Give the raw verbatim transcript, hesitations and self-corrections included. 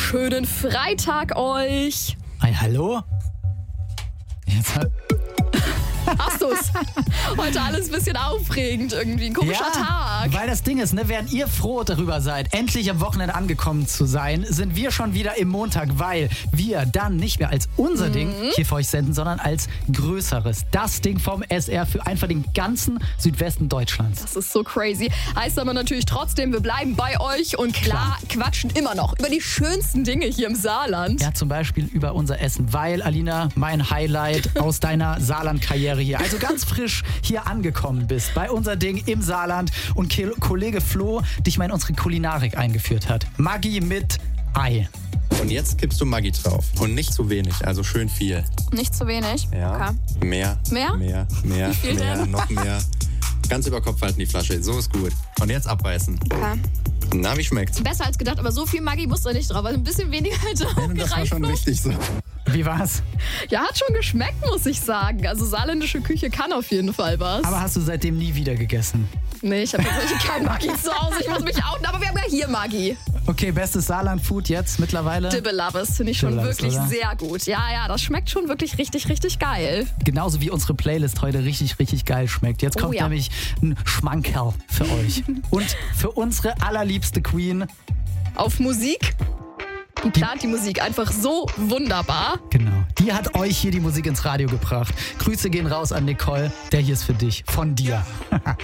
schönen Freitag euch. Hey, hallo? Jetzt hat... Hast du's? Heute alles ein bisschen aufregend irgendwie. Ein komischer ja, Tag. Weil das Ding ist, ne, während ihr froh darüber seid, endlich am Wochenende angekommen zu sein, sind wir schon wieder im Montag, weil wir dann nicht mehr als unser mhm. Ding hier für euch senden, sondern als größeres. Das Ding vom S R für einfach den ganzen Südwesten Deutschlands. Das ist so crazy. Heißt aber natürlich trotzdem, wir bleiben bei euch und klar, klar. quatschen immer noch über die schönsten Dinge hier im Saarland. Ja, zum Beispiel über unser Essen, weil, Alina, mein Highlight aus deiner Saarland-Karriere hier, also ganz frisch hier angekommen bist bei unser Ding im Saarland und Ke- Kollege Flo dich mal in unsere Kulinarik eingeführt hat. Maggi mit Ei. Und jetzt kippst du Maggi drauf. Und nicht zu wenig, also schön viel. Nicht zu wenig? Ja. Okay. Mehr. Mehr? Mehr, mehr, Wie viel mehr, denn? noch mehr. Ganz über Kopf halten die Flasche, so ist gut. Und jetzt abbeißen. Okay. Na, wie schmeckt's? Besser als gedacht, aber so viel Maggi musst du nicht drauf. Also ein bisschen weniger hätte auch Das war gereicht. schon richtig so. Wie war's? Ja, hat schon geschmeckt, muss ich sagen. Also saarländische Küche kann auf jeden Fall was. Aber hast du seitdem nie wieder gegessen? Nee, ich habe tatsächlich kein Maggi zu Hause. Ich muss mich outen, aber wir haben ja hier Maggi. Okay, bestes Saarland-Food jetzt mittlerweile? Dibbe-Labbes finde ich schon Dibbe-Labbes, wirklich oder? sehr gut. Ja, ja, das schmeckt schon wirklich richtig, richtig geil. Genauso wie unsere Playlist heute richtig, richtig geil schmeckt. Jetzt kommt Oh, ja. nämlich ein Schmankerl für euch. Und für unsere allerliebste Queen. Auf Musik. Die plant die Musik einfach so wunderbar. Genau. Die hat euch hier die Musik ins Radio gebracht. Grüße gehen raus an Nicole. Der hier ist für dich. Von dir.